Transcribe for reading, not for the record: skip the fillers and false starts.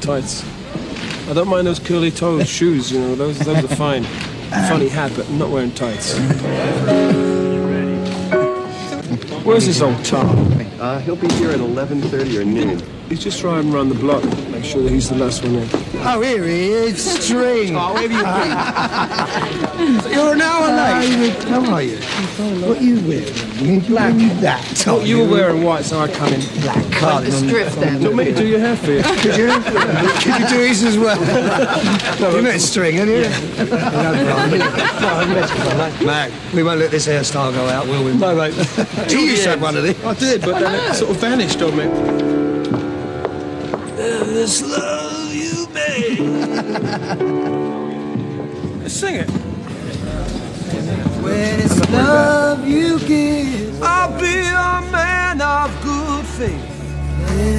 tights. I don't mind those curly-toed shoes, you know, those are fine. Funny hat, but I'm not wearing tights. Where's this old Tom? He'll be here at 11:30 or noon. He's just riding around the block. Make sure that he's the last one in. Oh, here he is, String. Oh, where have you been? You're an hour late. How are you? What are you wearing? Black. That. Oh, you were wearing white, so I come in black. The strip then. Do you want me to do your hair for you? Could you? Could you do his as well? You met String, haven't you? Mac, we won't let this hairstyle go out, will we? No, mate. You used to have one of these. I did, but then it sort of vanished on me. This love you made. Let's sing it. When it's love you give, I'll be a man of good faith.